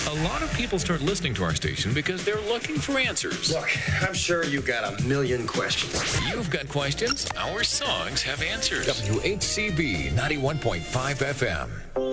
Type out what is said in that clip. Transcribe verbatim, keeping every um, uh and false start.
A lot of people start listening to our station because they're looking for answers. Look, I'm sure you got a million questions. You've got questions, our songs have answers. W H C B ninety-one point five F M.